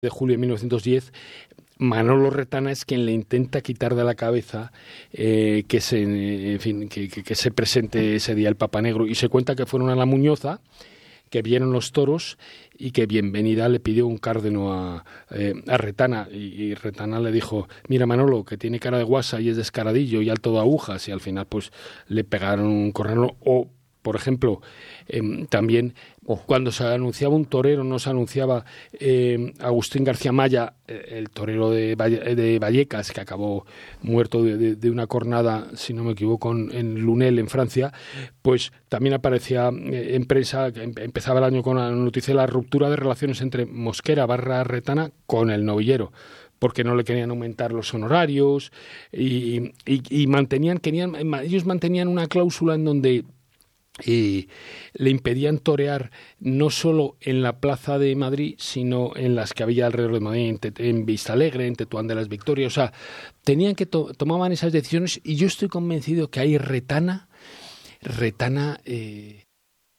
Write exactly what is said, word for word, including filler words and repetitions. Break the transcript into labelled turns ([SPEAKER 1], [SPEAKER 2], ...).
[SPEAKER 1] de julio de mil novecientos diez, Manolo Retana es quien le intenta quitar de la cabeza eh, que, se, en fin, que, que, que se presente ese día el Papa Negro, y se cuenta que fueron a la Muñoza, que vieron los toros y que bienvenida le pidió un cárdeno a, eh, a Retana, y, y Retana le dijo: mira, Manolo, que tiene cara de guasa y es descaradillo y alto de agujas, y al final pues le pegaron un corrano. O, por ejemplo, eh, también oh. cuando se anunciaba un torero, no se anunciaba eh, Agustín García Maya, eh, el torero de, Valle, de Vallecas, que acabó muerto de, de, de una cornada, si no me equivoco, en, en Lunel, en Francia, pues también aparecía eh, en prensa, que empezaba el año con la noticia de la ruptura de relaciones entre Mosquera barra Retana con el novillero, porque no le querían aumentar los honorarios y, y, y mantenían, querían, ellos mantenían una cláusula en donde y le impedían torear no solo en la Plaza de Madrid, sino en las que había alrededor de Madrid, en, en Vistalegre, en Tetuán de las Victorias. O sea, tenían que to- tomaban esas decisiones, y yo estoy convencido que ahí Retana, Retana... Eh,